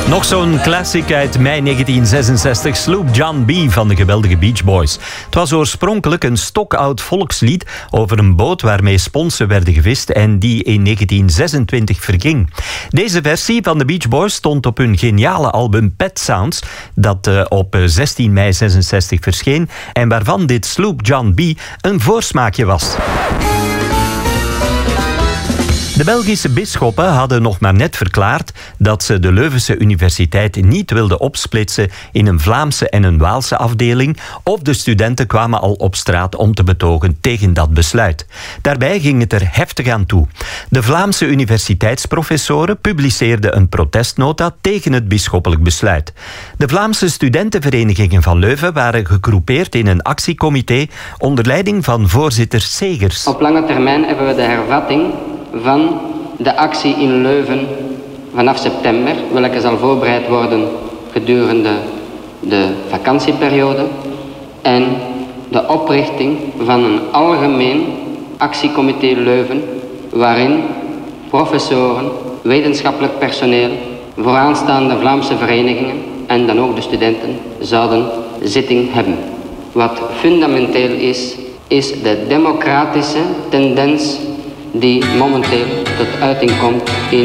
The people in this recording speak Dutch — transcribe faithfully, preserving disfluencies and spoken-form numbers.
Nog zo'n classic uit mei negentien zesenzestig, Sloop John B. van de geweldige Beach Boys. Het was oorspronkelijk een stokoud volkslied over een boot waarmee sponsen werden gevist en die in negentien zesentwintig verging. Deze versie van de Beach Boys stond op hun geniale album Pet Sounds, dat uh, op zestien mei zesenzestig verscheen en waarvan dit Sloop John B. een voorsmaakje was. De Belgische bisschoppen hadden nog maar net verklaard dat ze de Leuvense Universiteit niet wilden opsplitsen in een Vlaamse en een Waalse afdeling, of de studenten kwamen al op straat om te betogen tegen dat besluit. Daarbij ging het er heftig aan toe. De Vlaamse universiteitsprofessoren publiceerden een protestnota tegen het bisschoppelijk besluit. De Vlaamse studentenverenigingen van Leuven waren gegroepeerd in een actiecomité onder leiding van voorzitter Segers. Op lange termijn hebben we de hervatting van de actie in Leuven vanaf september, welke zal voorbereid worden gedurende de vakantieperiode, en de oprichting van een algemeen actiecomité Leuven, waarin professoren, wetenschappelijk personeel, vooraanstaande Vlaamse verenigingen en dan ook de studenten zouden zitting hebben. Wat fundamenteel is, is de democratische tendens die momenteel tot uiting komt in